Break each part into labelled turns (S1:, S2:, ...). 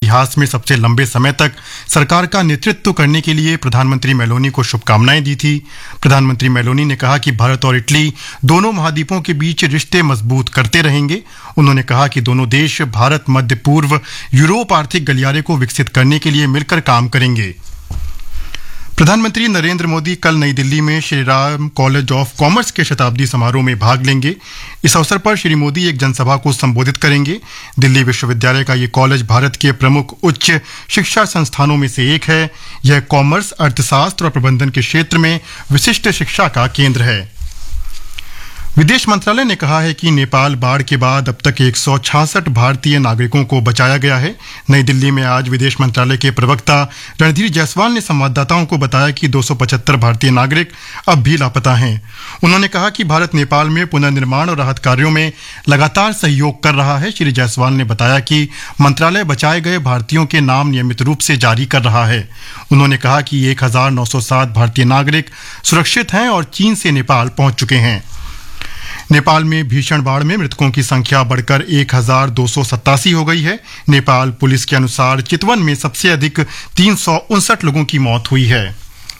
S1: इतिहास में सबसे लंबे समय तक सरकार का नेतृत्व करने के लिए प्रधानमंत्री मेलोनी को शुभकामनाएं दी थी। प्रधानमंत्री मेलोनी ने कहा कि भारत और इटली दोनों महाद्वीपों के बीच रिश्ते मजबूत करते रहेंगे। उन्होंने कहा कि दोनों देश भारत, मध्य पूर्व, यूरोप आर्थिक गलियारे को विकसित करने के लिए मिलकर काम करेंगे। प्रधानमंत्री नरेंद्र मोदी कल नई दिल्ली में Shri Ram college of commerce के शताब्दी समारोह में भाग लेंगे। इस अवसर पर श्री मोदी एक जनसभा को संबोधित करेंगे। दिल्ली विश्वविद्यालय का ये कॉलेज भारत के प्रमुख उच्च शिक्षा संस्थानों में से एक है। यह कॉमर्स, अर्थशास्त्र और प्रबंधन के क्षेत्र में विशिष्ट शिक्षा का केंद्र है। विदेश मंत्रालय ने कहा है कि नेपाल बाढ़ के बाद अब तक 166 भारतीय नागरिकों को बचाया गया है। नई दिल्ली में आज विदेश मंत्रालय के प्रवक्ता रणधीर जायसवाल ने संवाददाताओं को बताया कि 275 भारतीय नागरिक अब भी लापता हैं। उन्होंने कहा कि भारत नेपाल में पुनर्निर्माण और राहत कार्यों में लगातार सहयोग कर रहा है। श्री जायसवाल ने बताया कि मंत्रालय बचाए गए भारतीयों के नाम नियमित रूप से जारी कर रहा है। उन्होंने कहा कि 1907 भारतीय नागरिक सुरक्षित हैं और चीन से नेपाल पहुंच चुके हैं। नेपाल में भीषण बाढ़ में मृतकों की संख्या बढ़कर 1287 हो गई है। नेपाल पुलिस के अनुसार चितवन में सबसे अधिक 359 लोगों की मौत हुई है।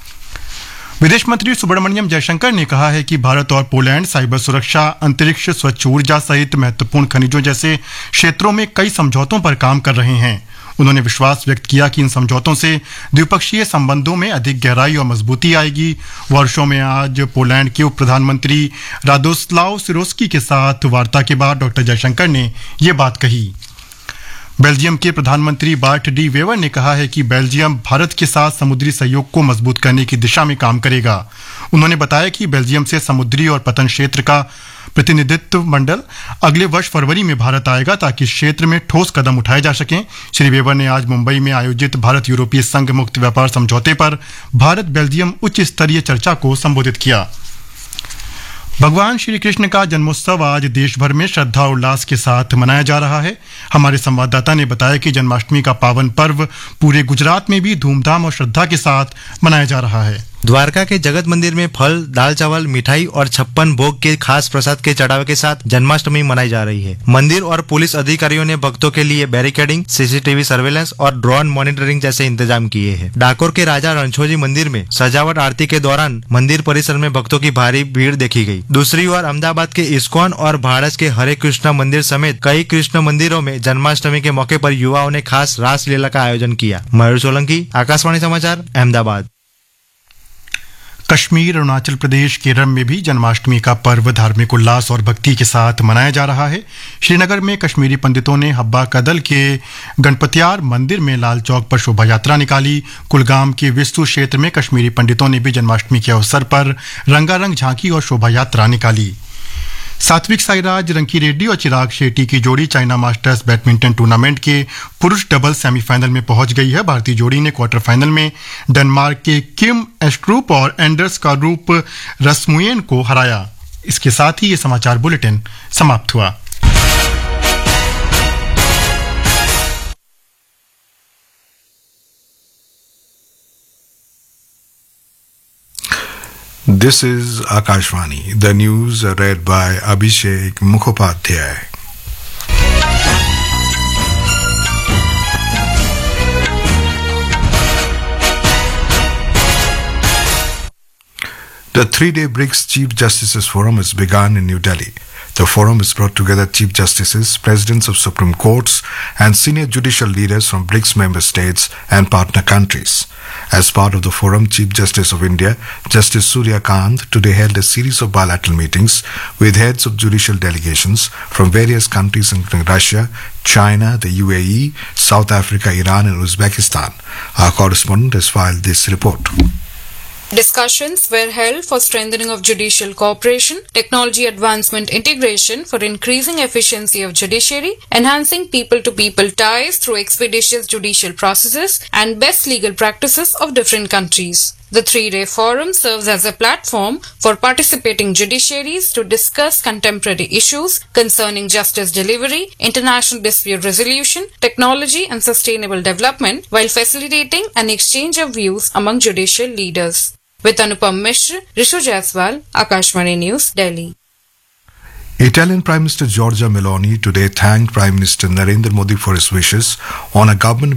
S1: विदेश मंत्री सुब्रमण्यम जयशंकर ने कहा है कि भारत और पोलैंड साइबर सुरक्षा, अंतरिक्ष, स्वच्छ ऊर्जा सहित महत्वपूर्ण खनिजों जैसे क्षेत्रों में कई समझौतों पर काम कर रहे हैं। उन्होंने विश्वास व्यक्त किया कि इन समझौतों से द्विपक्षीय संबंधों में अधिक गहराई और मजबूती आएगी। वर्षों में आज पोलैंड के उप प्रधानमंत्री रादोस्लाव सिरोस्की के साथ वार्ता के बाद डॉक्टर जयशंकर ने ये बात कही। बेल्जियम के प्रधानमंत्री बार्ट डी वेवर ने कहा है कि बेल्जियम भारत के साथ समुद्री सहयोग को मजबूत करने की दिशा में काम करेगा। उन्होंने बताया कि बेल्जियम से समुद्री और पतन क्षेत्र का प्रतिनिधित्व मंडल अगले वर्ष फरवरी में भारत आएगा ताकि इस क्षेत्र में ठोस कदम उठाए जा सकें। श्री वेवर ने आज मुंबई में आयोजित भारत यूरोपीय संघ मुक्त व्यापार समझौते पर भारत बेल्जियम उच्च स्तरीय चर्चा को संबोधित किया। भगवान श्री कृष्ण का जन्मोत्सव आज देश भर में श्रद्धा और उल्लास के साथ मनाया जा रहा है। हमारे संवाददाता ने बताया कि जन्माष्टमी का पावन पर्व पूरे गुजरात में भी धूमधाम और श्रद्धा के साथ मनाया जा रहा है।
S2: द्वारका के जगत मंदिर में फल, दाल चावल, मिठाई और 56 भोग के खास प्रसाद के चढ़ावे के साथ जन्माष्टमी मनाई जा रही है। मंदिर और पुलिस अधिकारियों ने भक्तों के लिए बैरिकेडिंग, सीसीटीवी सर्वेलेंस और ड्रोन मॉनिटरिंग जैसे इंतजाम किए हैं। डाकोर के राजा रणछोजी मंदिर में सजावट आरती के दौरान मंदिर परिसर में भक्तों की भारी भीड़ देखी गई। दूसरी ओर अहमदाबाद के इस्कॉन और भारत के हरे कृष्ण मंदिर समेत कई कृष्ण मंदिरों में जन्माष्टमी के मौके पर युवाओं ने खास रास लीला का आयोजन किया। मयूर सोलंकी, आकाशवाणी समाचार, अहमदाबाद।
S1: कश्मीर, अरुणाचल प्रदेश, केरल में भी जन्माष्टमी का पर्व धार्मिक उल्लास और भक्ति के साथ मनाया जा रहा है। श्रीनगर में कश्मीरी पंडितों ने हब्बा कदल के गणपतियार मंदिर में लाल चौक पर शोभा यात्रा निकाली। कुलगाम के विस्तु क्षेत्र में कश्मीरी पंडितों ने भी जन्माष्टमी के अवसर पर रंगारंग झांकी और शोभा यात्रा निकाली। सात्विक साईराज रंकीरेड्डी और चिराग शेट्टी की जोड़ी चाइना मास्टर्स बैडमिंटन टूर्नामेंट के पुरुष डबल सेमीफाइनल में पहुंच गई है। भारतीय जोड़ी ने क्वार्टर फाइनल में डेनमार्क के किम एस्ट्रूप और एंडर्स कारूप रस्मुएन को हराया। इसके साथ ही ये समाचार बुलेटिन समाप्त हुआ।
S3: This is Akashvani. The news read by Abhishek Mukhopadhyay. The three-day BRICS Chief Justices Forum has begun in New Delhi. The forum has brought together Chief Justices, Presidents of Supreme Courts, and senior judicial leaders from BRICS member states and partner countries. As part of the forum, Chief Justice of India, Justice Surya Kant, today held a series of bilateral meetings with heads of judicial delegations from various countries including Russia, China, the UAE, South Africa, Iran, and Uzbekistan. Our correspondent has filed this report.
S4: Discussions were held for strengthening of judicial cooperation, technology advancement integration for increasing efficiency of judiciary, enhancing people-to-people ties through expeditious judicial processes, and best legal practices of different countries. The three-day forum serves as a platform for participating judiciaries to discuss contemporary issues concerning justice delivery, international dispute resolution, technology and sustainable development, while facilitating an exchange of views among judicial leaders. With Anupam Mishra, Rishu Jaiswal, Akashvani News, Delhi.
S3: Italian Prime Minister Giorgia Meloni today thanked Prime Minister Narendra Modi for his wishes on a government